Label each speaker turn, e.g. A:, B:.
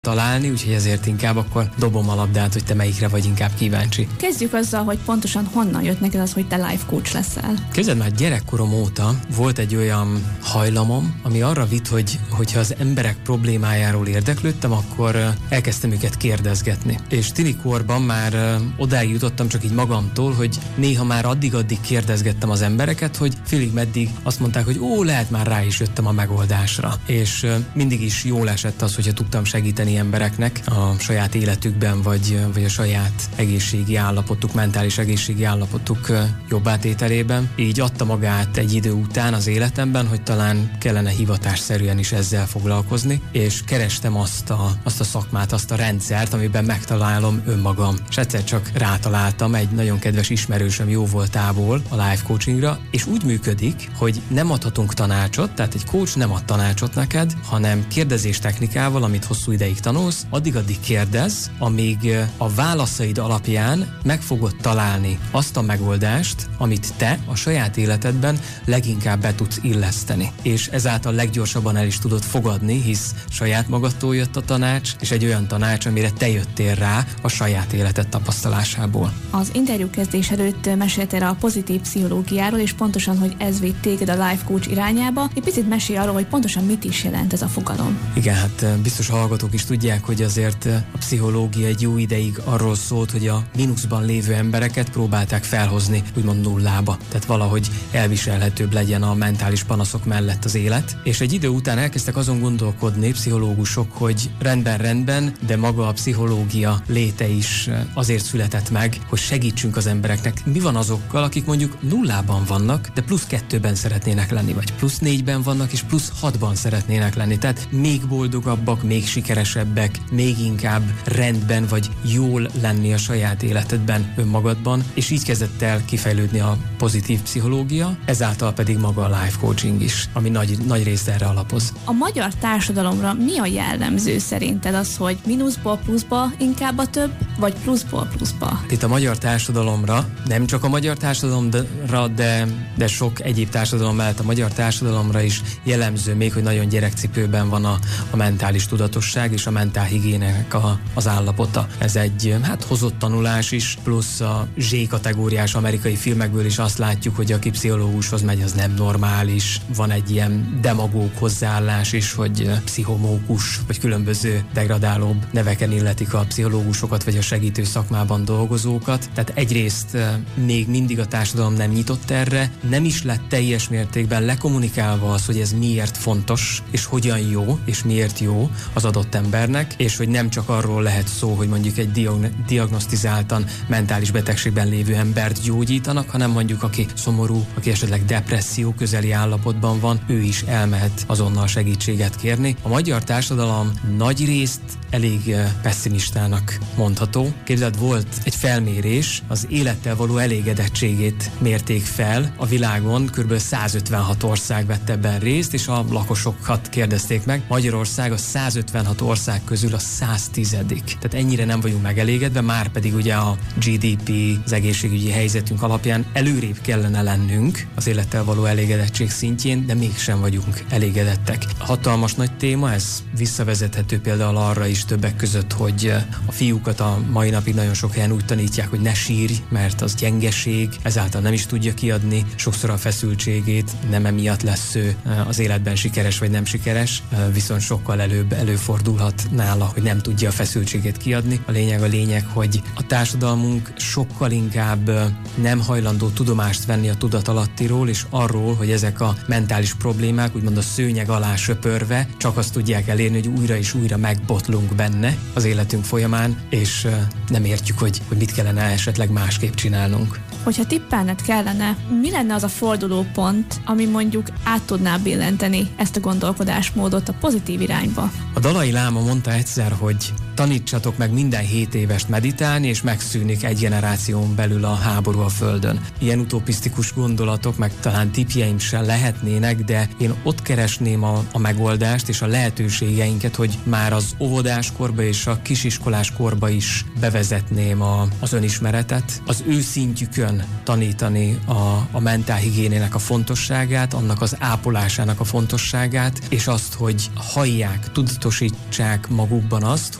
A: találni, úgyhogy ezért inkább akkor dobom a labdát, hogy te melyikre vagy inkább kíváncsi.
B: Kezdjük azzal, hogy pontosan honnan jött neked az, hogy te life coach leszel.
A: Képzeld már, gyerekkorom óta volt egy olyan hajlamom, ami arra vitt, hogyha az emberek problémájáról érdeklődtem, akkor elkezdtem őket kérdezgetni. És tinikorban már odáig jutottam csak így magamtól, hogy néha már addig kérdezgettem az embereket, hogy félig meddig azt mondták, hogy lehet már rá is jöttem a megoldásra. És mindig is jól esett az, hogyha tudtam segíteni embereknek a saját életükben, vagy a saját egészségi állapotuk, mentális egészségi állapotuk jobb átételében. Így adta magát egy idő után az életemben, hogy talán kellene hivatásszerűen is ezzel foglalkozni, és kerestem azt a szakmát, azt a rendszert, amiben megtalálom önmagam. És egyszer csak rátaláltam, egy nagyon kedves ismerősöm jó voltából a life coachingra, és úgy működik, hogy nem adhatunk tanácsot, tehát egy coach nem ad tanácsot neked, hanem kérdezés technikával, amit hosszú ideig tanulsz, addig kérdezz, amíg a válaszaid alapján meg fogod találni azt a megoldást, amit te a saját életedben leginkább be tudsz illeszteni. És ezáltal leggyorsabban el is tudod fogadni, hisz saját magadtól jött a tanács, és egy olyan tanács, amire te jöttél rá a saját életed tapasztalásából.
B: Az interjú kezdés előtt meséltél a pozitív pszichológiáról, és pontosan, hogy ez vitt téged a life coach irányába. Egy picit mesélj arról, hogy pontosan mit is jelent ez a fogalom.
A: Igen, hát biztos hallgatók is tudják, hogy azért a pszichológia egy jó ideig arról szólt, hogy a mínuszban lévő embereket próbálták felhozni, úgymond nullába. Tehát valahogy elviselhetőbb legyen a mentális panaszok mellett az élet. És egy idő után elkezdtek azon gondolkodni pszichológusok, hogy rendben, de maga a pszichológia léte is azért született meg, hogy segítsünk az embereknek. Mi van azokkal, akik mondjuk nullában vannak, de plusz 2-ben szeretnének lenni, vagy plusz 4-ben vannak, és plusz 6-ban szeretnének lenni. Tehát még boldogabbak, még sikeresebbek, még inkább rendben vagy jól lenni a saját életedben, önmagadban, és így kezdett el kifejlődni a pozitív pszichológia, ezáltal pedig maga a life coaching is, ami nagy részt erre alapoz.
B: A magyar társadalomra mi a jellemző szerinted? Az, hogy mínuszból pluszba inkább a több, vagy pluszból pluszba?
A: Itt a magyar társadalomra, nem csak a magyar társadalomra, de sok egyéb társadalom mellett a magyar társadalomra is jellemző még, hogy nagyon gyerekcipőben van a mentális tudatosság és a mentálhigiének az állapota. Ez egy hozott tanulás is, plusz a Z-kategóriás amerikai filmekből is azt látjuk, hogy aki pszichológushoz megy, az nem normális. Van egy ilyen demagóg hozzáállás is, hogy pszichomókus, vagy különböző degradálóbb neveken illetik a pszichológusokat, vagy a segítő szakmában dolgozókat. Tehát egyrészt még mindig a társadalom nem nyitott erre, nem is lett teljes mértékben lekommunikálva az, hogy ez miért fontos, és hogyan jó, és miért jó az adott embernek, és hogy nem csak arról lehet szó, hogy mondjuk egy diagnosztizáltan mentális betegségben lévő embert gyógyítanak, hanem mondjuk aki szomorú, aki esetleg depresszió közeli állapotban van, ő is elmehet azonnal segítséget kérni. A magyar társadalom nagy részt elég pessimistának mondható. Képzeld, volt egy felmérés, az élettel való elégedettségét mérték fel a világon, kb. 156 ország vett ebben részt, és a lakosokat kérdezték meg. Magyarország a 156 ország közül a 110. Tehát ennyire nem vagyunk megelégedve, már pedig ugye a GDP, az egészségügyi helyzetünk alapján előrébb kellene lennünk az élettel való elégedettség szintjén, de mégsem vagyunk elégedettek. Hatalmas nagy téma, ez visszavezethető például arra is többek között, hogy a fiúkat a mai napig nagyon sok helyen úgy tanítják, hogy ne sírj, mert az gyengeség, ezáltal nem is tudja kiadni sokszor a feszültségét, nem emiatt lesz ő az életben sikeres vagy nem sikeres, viszont sokkal előbb előfordulhat nála, hogy nem tudja a feszültségét kiadni. A lényeg, hogy a társadalmunk sokkal inkább nem hajlandó tudomást venni a tudatalattiról, és arról, hogy ezek a mentális problémák úgymond a szőnyeg alá söpörve csak azt tudják elérni, hogy újra és újra megbotlunk benne az életünk folyamán, és nem értjük, hogy mit kellene esetleg másképp csinálnunk.
B: Hogyha tippelned kellene, mi lenne az a fordulópont, ami mondjuk át tudná billenteni ezt a gondolkodásmódot a pozitív irányba?
A: A Dalai Láma mondta egyszer, hogy tanítsatok meg minden 7 évest meditálni, és megszűnik egy generáción belül a háború a Földön. Ilyen utopisztikus gondolatok, meg talán tippjeim sem lehetnének, de én ott keresném a megoldást és a lehetőségeinket, hogy már az óvodáskorba és a kisiskolás korba is bevezetném az önismeretet, az ő szintjükön tanítani a mentálhigiénének a fontosságát, annak az ápolásának a fontosságát, és azt, hogy hallják, tudatosítsák tudják magukban azt,